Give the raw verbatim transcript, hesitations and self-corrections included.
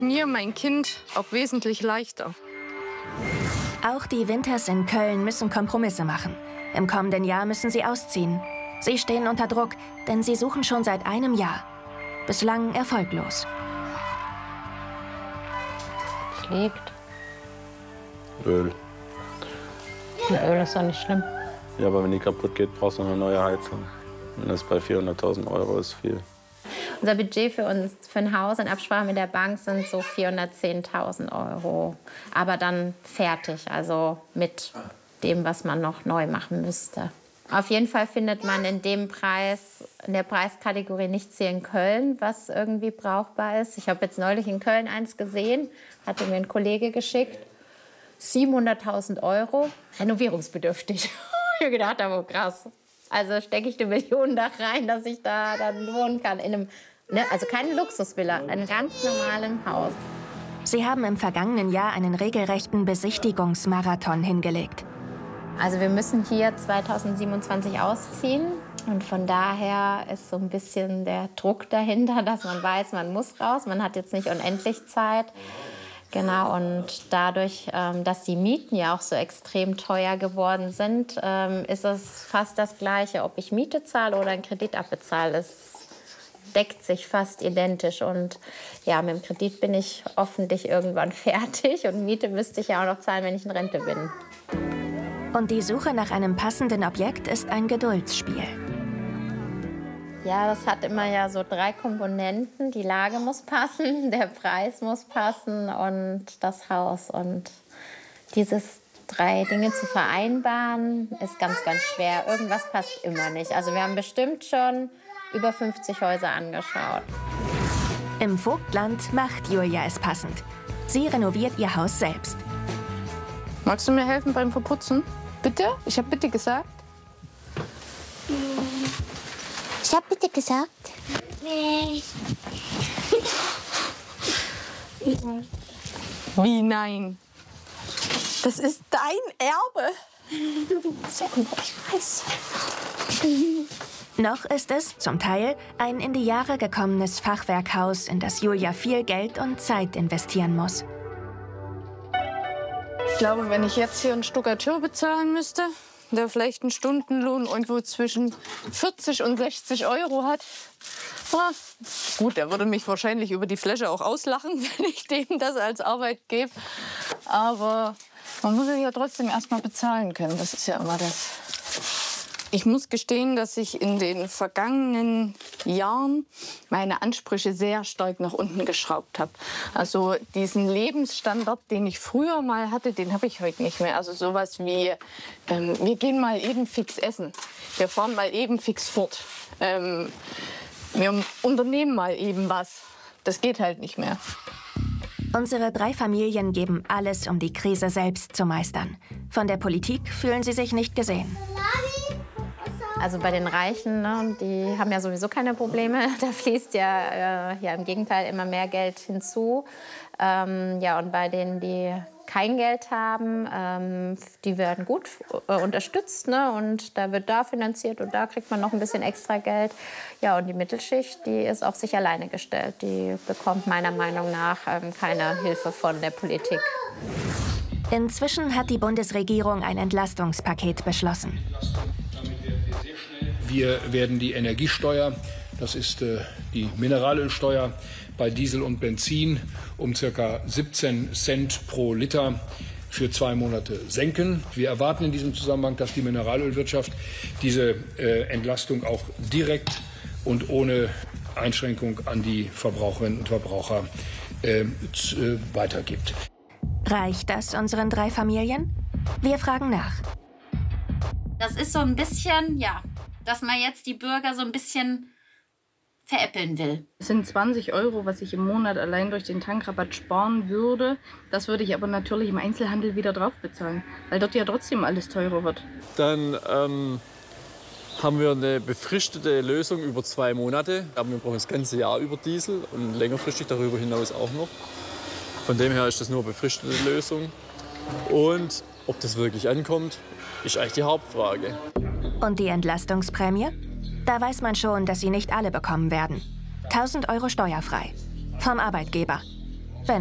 Mir, mein Kind, auch wesentlich leichter. Auch die Winters in Köln müssen Kompromisse machen. Im kommenden Jahr müssen sie ausziehen. Sie stehen unter Druck, denn sie suchen schon seit einem Jahr. Bislang erfolglos. Pflegt. Öl. Ja, Öl ist doch nicht schlimm. Ja, aber wenn die kaputt geht, brauchst du eine neue Heizung. Und das bei vierhunderttausend Euro ist viel. Unser Budget für uns, für ein Haus in Absprache mit der Bank sind so vierhundertzehntausend Euro. Aber dann fertig, also mit dem, was man noch neu machen müsste. Auf jeden Fall findet man in dem Preis, in der Preiskategorie nichts hier in Köln, was irgendwie brauchbar ist. Ich habe jetzt neulich in Köln eins gesehen, hatte mir ein Kollege geschickt. siebenhunderttausend Euro, renovierungsbedürftig. Ich habe gedacht, aber krass. Also stecke ich eine Million da rein, dass ich da dann wohnen kann. In einem, ne, also keine Luxusvilla, in einem ganz normalen Haus. Sie haben im vergangenen Jahr einen regelrechten Besichtigungsmarathon hingelegt. Also wir müssen hier zweitausendsiebenundzwanzig ausziehen. Und von daher ist so ein bisschen der Druck dahinter, dass man weiß, man muss raus. Man hat jetzt nicht unendlich Zeit. Genau, und dadurch, ähm, dass die Mieten ja auch so extrem teuer geworden sind, ähm, ist es fast das Gleiche, ob ich Miete zahle oder einen Kredit abbezahle. Es deckt sich fast identisch. Und ja, mit dem Kredit bin ich hoffentlich irgendwann fertig. Und Miete müsste ich ja auch noch zahlen, wenn ich in Rente bin. Und die Suche nach einem passenden Objekt ist ein Geduldsspiel. Ja, das hat immer ja so drei Komponenten. Die Lage muss passen, der Preis muss passen und das Haus. Und dieses drei Dinge zu vereinbaren, ist ganz, ganz schwer. Irgendwas passt immer nicht. Also wir haben bestimmt schon über fünfzig Häuser angeschaut. Im Vogtland macht Julia es passend. Sie renoviert ihr Haus selbst. Magst du mir helfen beim Verputzen? Bitte? Ich habe bitte gesagt. Ich hab bitte gesagt. Nee. Wie nein? Das ist dein Erbe. Sehr gut, ich weiß. Noch ist es, zum Teil, ein in die Jahre gekommenes Fachwerkhaus, in das Julia viel Geld und Zeit investieren muss. Ich glaube, wenn ich jetzt hier einen Stuckateur bezahlen müsste, der vielleicht einen Stundenlohn irgendwo zwischen vierzig und sechzig Euro hat. Ah, gut, der würde mich wahrscheinlich über die Fläche auch auslachen, wenn ich dem das als Arbeit gebe. Aber man muss es ja trotzdem erst mal bezahlen können. Das ist ja immer das. Ich muss gestehen, dass ich in den vergangenen Jahren meine Ansprüche sehr stark nach unten geschraubt habe. Also diesen Lebensstandard, den ich früher mal hatte, den habe ich heute nicht mehr. Also sowas wie, ähm, wir gehen mal eben fix essen, wir fahren mal eben fix fort, ähm, wir unternehmen mal eben was. Das geht halt nicht mehr. Unsere drei Familien geben alles, um die Krise selbst zu meistern. Von der Politik fühlen sie sich nicht gesehen. Also bei den Reichen, ne, die haben ja sowieso keine Probleme. Da fließt ja, äh, ja im Gegenteil immer mehr Geld hinzu. Ähm, ja, und bei denen, die kein Geld haben, ähm, die werden gut äh, unterstützt. Ne? Und da wird da finanziert und da kriegt man noch ein bisschen extra Geld. Ja, und die Mittelschicht, die ist auf sich alleine gestellt. Die bekommt meiner Meinung nach ähm, keine Hilfe von der Politik. Inzwischen hat die Bundesregierung ein Entlastungspaket beschlossen. Wir werden die Energiesteuer, das ist äh, die Mineralölsteuer bei Diesel und Benzin, um ca. siebzehn Cent pro Liter für zwei Monate senken. Wir erwarten in diesem Zusammenhang, dass die Mineralölwirtschaft diese äh, Entlastung auch direkt und ohne Einschränkung an die Verbraucherinnen und Verbraucher äh, z, äh, weitergibt. Reicht das unseren drei Familien? Wir fragen nach. Das ist so ein bisschen, ja, dass man jetzt die Bürger so ein bisschen veräppeln will. Es sind zwanzig Euro, was ich im Monat allein durch den Tankrabatt sparen würde. Das würde ich aber natürlich im Einzelhandel wieder drauf bezahlen, weil dort ja trotzdem alles teurer wird. Dann ähm, haben wir eine befristete Lösung über zwei Monate. Aber wir brauchen das ganze Jahr über Diesel und längerfristig darüber hinaus auch noch. Von dem her ist das nur eine befristete Lösung. Und ob das wirklich ankommt, ist eigentlich die Hauptfrage. Und die Entlastungsprämie? Da weiß man schon, dass sie nicht alle bekommen werden. tausend Euro steuerfrei. Vom Arbeitgeber.